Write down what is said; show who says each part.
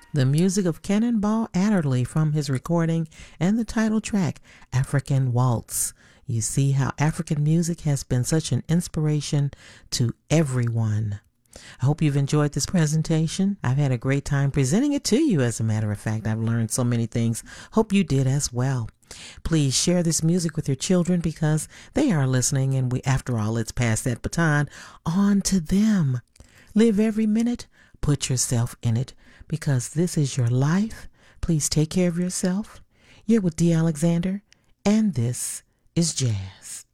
Speaker 1: The music of Cannonball Adderley from his recording and the title track, African Waltz. You see how African music has been such an inspiration to everyone. I hope you've enjoyed this presentation. I've had a great time presenting it to you. As a matter of fact, I've learned so many things. Hope you did as well. Please share this music with your children because they are listening, and after all, let's pass that baton on to them. Live every minute, put yourself in it, because this is your life. Please take care of yourself. You're with D. Alexander, and this is Jazz.